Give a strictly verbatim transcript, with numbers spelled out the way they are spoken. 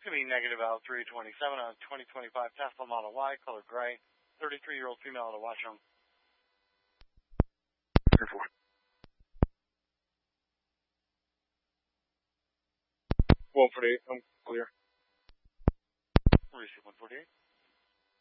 going to be negative L three twenty-seven on twenty twenty-five Tesla Model Y, color gray, thirty-three-year-old female to watch home. one forty-eight, I'm clear. Receive one forty-eight.